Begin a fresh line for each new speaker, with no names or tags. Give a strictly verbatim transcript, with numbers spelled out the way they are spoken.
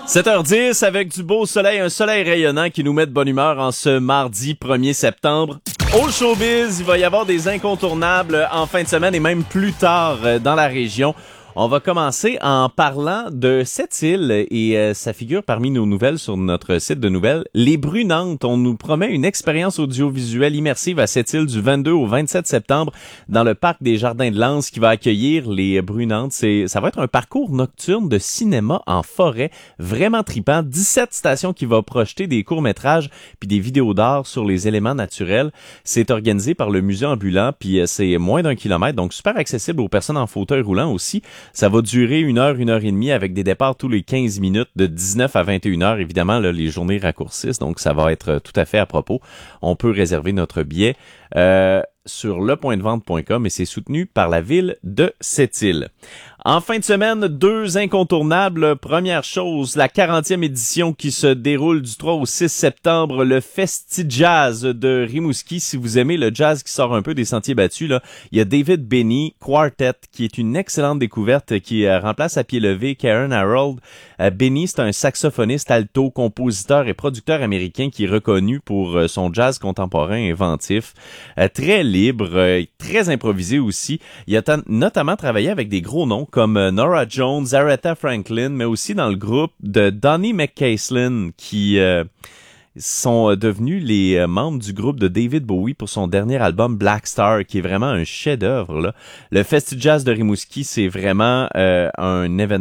sept heures dix avec du beau soleil, un soleil rayonnant qui nous met de bonne humeur en ce mardi premier septembre. Au showbiz, il va y avoir des incontournables en fin de semaine et même plus tard dans la région. On va commencer en parlant de cette île et euh, ça figure parmi nos nouvelles sur notre site de nouvelles. Les Brunantes, on nous promet une expérience audiovisuelle immersive à cette île du vingt-deux au vingt-sept septembre dans le parc des Jardins de Lens qui va accueillir les Brunantes. C'est, ça va être un parcours nocturne de cinéma en forêt, vraiment trippant. dix-sept stations qui va projeter des courts-métrages puis des vidéos d'art sur les éléments naturels. C'est organisé par le musée ambulant puis c'est moins d'un kilomètre, donc super accessible aux personnes en fauteuil roulant aussi. Ça va durer une heure, une heure et demie avec des départs tous les quinze minutes de dix-neuf à vingt et une heures. Évidemment, là, les journées raccourcissent, donc ça va être tout à fait à propos. On peut réserver notre billet euh, sur le point de vente point com et c'est soutenu par la ville de Sept-Îles. En fin de semaine, deux incontournables. Première chose, la quarantième édition qui se déroule du trois au six septembre, le Festi-Jazz de Rimouski. Si vous aimez le jazz qui sort un peu des sentiers battus, là, il y a David Benny Quartet qui est une excellente découverte qui euh, remplace à pied levé Karen Harold. Euh, Benny, c'est un saxophoniste alto, compositeur et producteur américain qui est reconnu pour euh, son jazz contemporain inventif, euh, très libre, euh, très improvisé aussi. Il a t- notamment travaillé avec des gros noms comme Nora Jones, Aretha Franklin, mais aussi dans le groupe de Donny McCaslin qui euh, sont devenus les membres du groupe de David Bowie pour son dernier album Black Star, qui est vraiment un chef-d'œuvre, là. Le Festi-Jazz de Rimouski, c'est vraiment euh, un événement